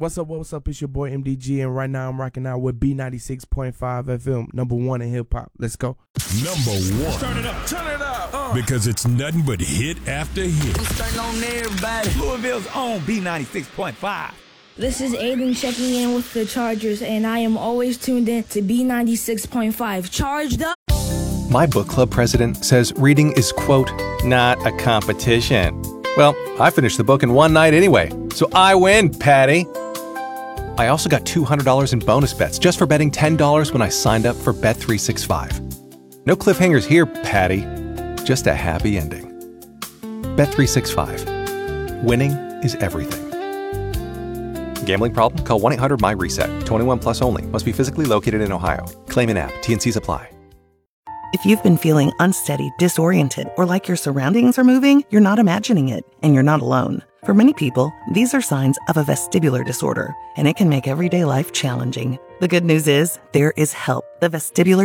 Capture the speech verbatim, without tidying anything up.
What's up, what's up? It's your boy M D G, and right now I'm rocking out with B ninety-six point five F M, number one in hip-hop. Let's go. Number one. Turn it up, turn it up. Uh. Because it's nothing but hit after hit. I'm starting on everybody. Louisville's own B ninety-six point five. This is Aiden checking in with the Chargers, and I am always tuned in to B ninety-six point five. Charged up! My book club president says reading is, quote, not a competition. Well, I finished the book in one night anyway, so I win, Patty. I also got two hundred dollars in bonus bets just for betting ten dollars when I signed up for Bet three sixty-five. No cliffhangers here, Patty. Just a happy ending. Bet three sixty-five. Winning is everything. Gambling problem? Call one eight hundred M Y reset. twenty-one plus only. Must be physically located in Ohio. Claim in app. T and Cs apply. If you've been feeling unsteady, disoriented, or like your surroundings are moving, you're not imagining it, and you're not alone. For many people, these are signs of a vestibular disorder, and it can make everyday life challenging. The good news is, there is help. The vestibular